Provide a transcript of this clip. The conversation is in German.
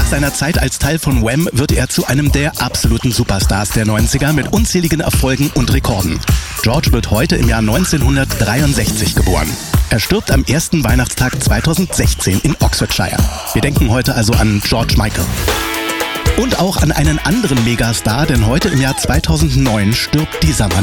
seiner Zeit als Teil von Wham wird er zu einem der absoluten Superstars der 90er mit unzähligen Erfolgen und Rekorden. George wird heute im Jahr 1963 geboren. Er stirbt am ersten Weihnachtstag 2016 in Oxfordshire. Wir denken heute also an George Michael. Und auch an einen anderen Megastar, denn heute im Jahr 2009 stirbt dieser Mann.